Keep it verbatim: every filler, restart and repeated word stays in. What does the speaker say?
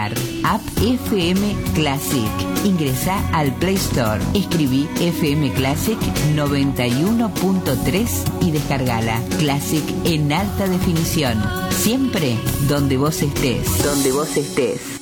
App F M Classic. Ingresa al Play Store. Escribí F M Classic noventa y uno punto tres y descargala. Classic en alta definición. Siempre donde vos estés. Donde vos estés.